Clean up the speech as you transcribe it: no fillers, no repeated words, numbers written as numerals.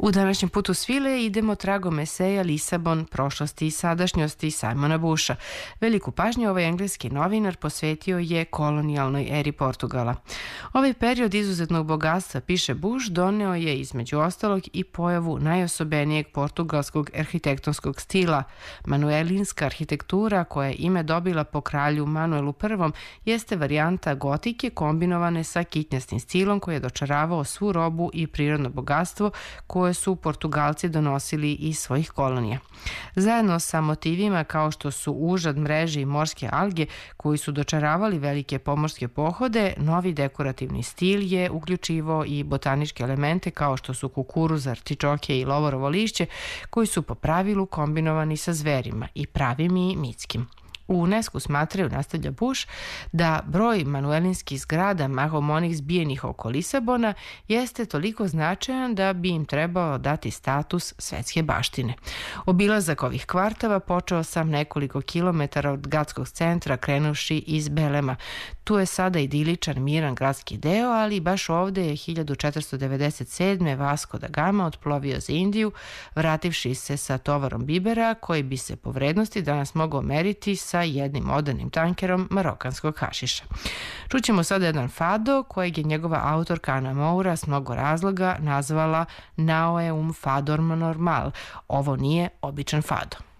U današnjem putu svile idemo tragom eseja Lisabon, prošlosti i sadašnjosti Simona Busha. Veliku pažnju ovaj engleski novinar posvetio je kolonijalnoj eri Portugala. Ovaj period izuzetnog bogatstva, piše Bush, doneo je između ostalog i pojavu najosobenijeg portugalskog arhitektonskog stila. Manuelinska arhitektura, koja je ime dobila po kralju Manuelu I, jeste varijanta gotike kombinovane sa kitnjastim stilom koji je dočaravao svu robu i prirodno bogatstvo koje su Portugalci donosili iz svojih kolonija. Zajedno sa motivima kao što su užad mreže i morske alge koji su dočaravali velike pomorske pohode, novi dekorativni stil je uključivao i botaničke elemente kao što su kukuruz, artičoke i lovorovo lišće koji su po pravilu kombinovani sa zverima, i pravim i mitskim. U UNESCO smatraju, nastavlja Bush, da broj manuelinskih zgrada, mahom onih zbijenih oko Lisabona, jeste toliko značajan da bi im trebao dati status svetske baštine. Obilazak ovih kvartova počeo sam nekoliko kilometara od gradskog centra, krenuvši iz Belema. Tu je sada idiličan, miran gradski deo, ali baš ovde je 1497. Vasco da Gama otplovio za Indiju, vrativši se sa tovarom bibera koji bi se po vrednosti danas mogao meriti sa jednim modernim tankerom marokanskog hašiša. Čućemo sada jedan fado kojeg je njegova autorka Ana Moura s mnogo razloga nazvala Não é um fado normal. Ovo nije običan fado.